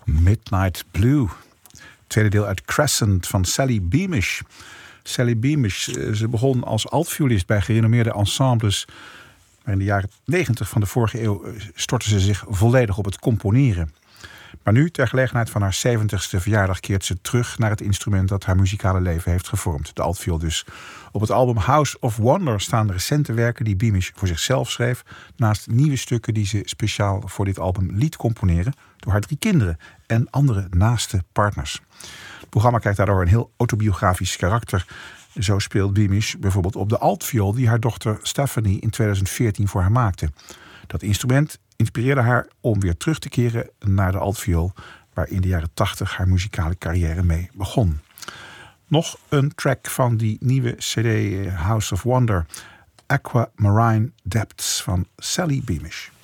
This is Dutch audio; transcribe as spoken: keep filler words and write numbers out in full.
Midnight Blue. Tweede deel uit Crescent van Sally Beamish. Sally Beamish, ze begon als altviolist bij gerenommeerde ensembles. Maar in de jaren negentig van de vorige eeuw stortte ze zich volledig op het componeren. Maar nu, ter gelegenheid van haar zeventigste verjaardag, keert ze terug naar het instrument dat haar muzikale leven heeft gevormd. De altviool dus. Op het album House of Wonder staan recente werken die Beamish voor zichzelf schreef, naast nieuwe stukken die ze speciaal voor dit album liet componeren door haar drie kinderen en andere naaste partners. Het programma krijgt daardoor een heel autobiografisch karakter. Zo speelt Beamish bijvoorbeeld op de altviool die haar dochter Stephanie in tweeduizend veertien voor haar maakte. Dat instrument inspireerde haar om weer terug te keren naar de altviool, waar in de jaren tachtig haar muzikale carrière mee begon. Nog een track van die nieuwe cd House of Wonder, Aquamarine Depths van Sally Beamish.